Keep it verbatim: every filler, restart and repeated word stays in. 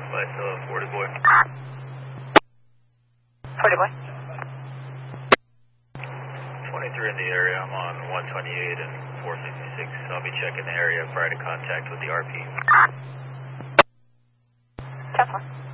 But uh, forty boy. forty boy. twenty-three in the area. I'm on one twenty-eight and four sixty-six. I'll be checking the area prior to contact with the R P. ten four.